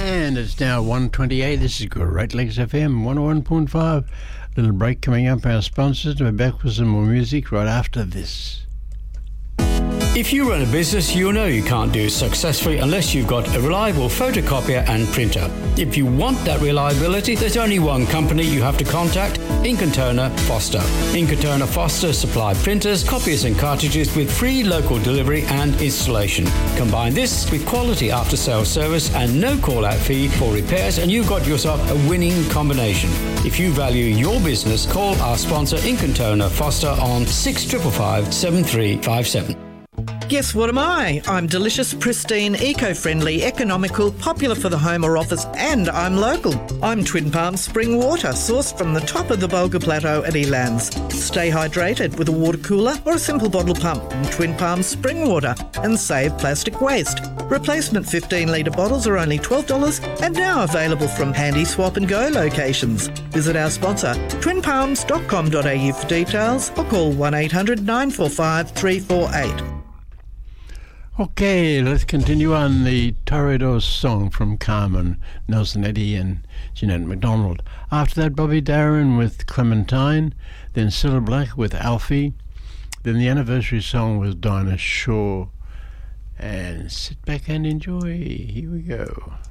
And it's now 1:28. This is Great Lakes FM 101.5. Little break coming up. Our sponsors. We're back with some more music right after this. If you run a business, you know you can't do it successfully unless you've got a reliable photocopier and printer. If you want that reliability, there's only one company you have to contact, Ink & Toner Foster. Ink & Toner Foster supply printers, copiers and cartridges with free local delivery and installation. Combine this with quality after-sales service and no call-out fee for repairs, and you've got yourself a winning combination. If you value your business, call our sponsor Ink & Toner Foster on 6555 7357. Guess what am I? I'm delicious, pristine, eco-friendly, economical, popular for the home or office, and I'm local. I'm Twin Palms Spring Water, sourced from the top of the Bulga Plateau at Elands. Stay hydrated with a water cooler or a simple bottle pump from Twin Palms Spring Water and save plastic waste. Replacement 15-litre bottles are only $12 and now available from Handy Swap and Go locations. Visit our sponsor, twinpalms.com.au for details or call 1800 945 348. Okay, let's continue on the Toreador song from Carmen, Nelson Eddy and Jeanette MacDonald. After that, Bobby Darin with Clementine, then Cilla Black with Alfie, then the anniversary song was Dinah Shore. And sit back and enjoy. Here we go.